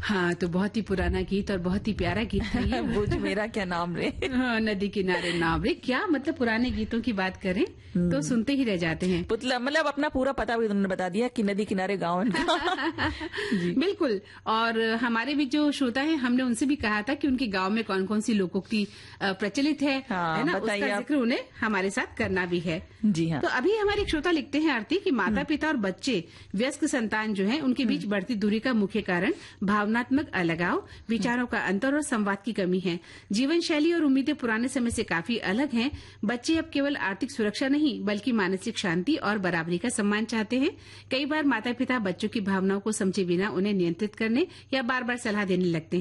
हाँ, तो बहुत ही पुराना गीत और बहुत ही प्यारा गीत था ये। बुझ मेरा क्या नाम रे। हाँ, नदी किनारे नाव रे। क्या मतलब पुराने गीतों की बात करें तो सुनते ही रह जाते हैं। पुतला मतलब अपना पूरा पता भी उन्होंने बता दिया कि नदी किनारे गाँव है। बिल्कुल। और हमारे भी जो श्रोता हैं, हमने उनसे भी कहा था कि उनके गांव में कौन कौन सी लोकोक्ति प्रचलित है ना, उसका जिक्र उन्हें हमारे साथ करना भी है। जी हाँ। तो अभी हमारे एक श्रोता लिखते हैं आरती कि माता पिता और बच्चे, वयस्क संतान जो है, उनके बीच बढ़ती दूरी का मुख्य कारण भावनात्मक अलगाव, विचारों का अंतर और संवाद की कमी है। जीवन शैली और उम्मीदें पुराने समय से काफी अलग हैं। बच्चे अब केवल आर्थिक सुरक्षा नहीं बल्कि मानसिक शांति और बराबरी का सम्मान चाहते हैं। कई बार माता पिता बच्चों की भावनाओं को समझे बिना उन्हें नियंत्रित करने या बार बार सलाह देने लगते हैं।